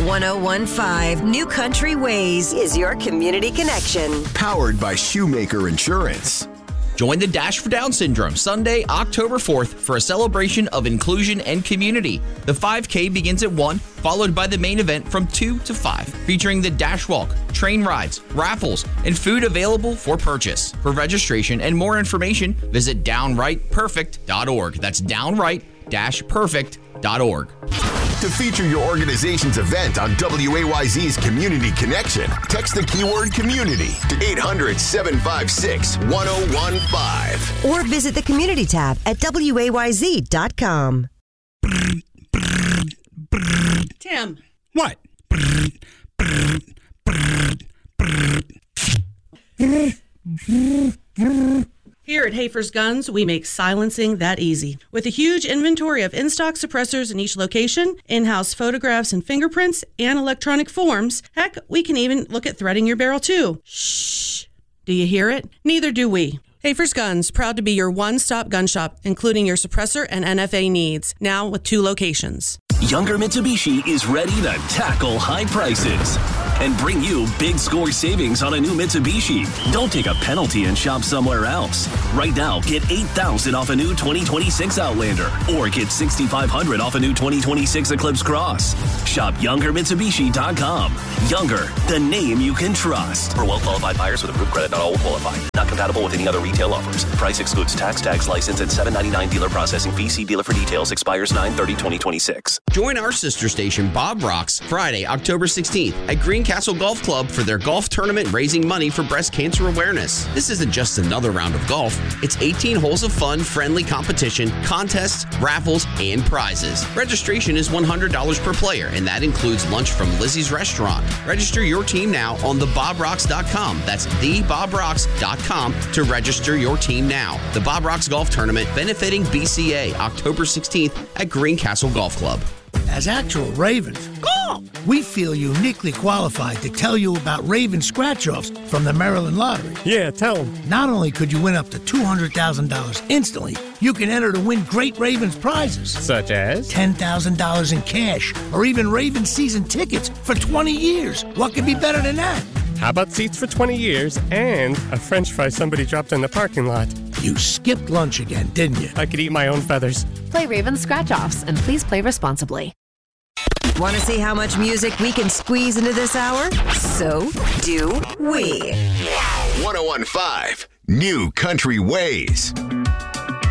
1015 New Country Ways is your community connection. Powered by Shoemaker Insurance. Join the Dash for Down Syndrome Sunday, October 4th for a celebration of inclusion and community. The 5K begins at 1, followed by the main event from 2 to 5, featuring the Dash Walk, train rides, raffles, and food available for purchase. For registration and more information, visit downrightperfect.org. That's downright-perfect.org. To feature your organization's event on WAYZ's Community Connection, text the keyword community to 800-756-1015. Or visit the community tab at WAYZ.com. Tim. What? Here at Hafer's Guns, we make silencing that easy. With a huge inventory of in-stock suppressors in each location, in-house photographs and fingerprints, and electronic forms, heck, we can even look at threading your barrel too. Shh. Do you hear it? Neither do we. Hafer's Guns, proud to be your one-stop gun shop, including your suppressor and NFA needs, now with 2 locations. Younger Mitsubishi is ready to tackle high prices and bring you big score savings on a new Mitsubishi. Don't take a penalty and shop somewhere else. Right now, get $8,000 off a new 2026 Outlander or get $6,500 off a new 2026 Eclipse Cross. Shop YoungerMitsubishi.com. Younger, the name you can trust. For well-qualified buyers with approved credit, not all will qualify. Not compatible with any other retail offers. Price excludes tax, license, and $7.99 dealer processing fee. See dealer for details. Expires 9/30/2026. Join our sister station, Bob Rocks, Friday, October 16th at Greencastle Golf Club for their golf tournament raising money for breast cancer awareness. This isn't just another round of golf. It's 18 holes of fun, friendly competition, contests, raffles, and prizes. Registration is $100 per player, and that includes lunch from Lizzie's Restaurant. Register your team now on thebobrocks.com. That's thebobrocks.com to register your team now. The Bob Rocks Golf Tournament benefiting BCA, October 16th at Greencastle Golf Club. As actual Ravens, we feel uniquely qualified to tell you about Raven scratch-offs from the Maryland Lottery. Yeah, tell them. Not only could you win up to $200,000 instantly, you can enter to win great Ravens prizes. Such as? $10,000 in cash, or even Ravens season tickets for 20 years. What could be better than that? How about seats for 20 years and a French fry somebody dropped in the parking lot? You skipped lunch again, didn't you? I could eat my own feathers. Play Raven Scratch-Offs, and please play responsibly. Want to see how much music we can squeeze into this hour? So do we. 1015 New Country Ways.